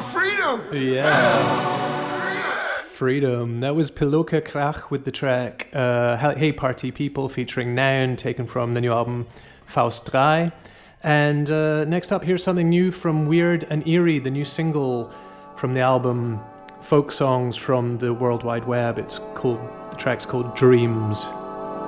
freedom! Yeah. Freedom. That was Piloka Krach with the track Hey Party People featuring Noun, taken from the new album Faust 3. And next up, here's something new from Weird and Eerie, the new single from the album Folk Songs from the World Wide Web. The track's called Dreams.